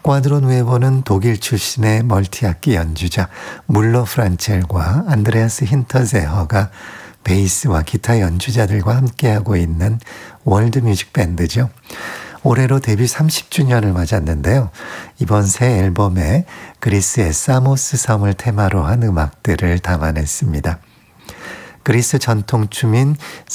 콰드로 누에보는 독일 출신의 멀티악기 연주자 물러 프란첼과 안드레아스 힌터제허가 베이스와 기타 연주자들과 함께하고 있는 월드뮤직 밴드죠. 올해로 데뷔 30주년을 맞았는데요. 이번 새 앨범에 그리스의 사모스 섬을 테마로 한 음악들을 담아냈습니다. 그리스 전통춤인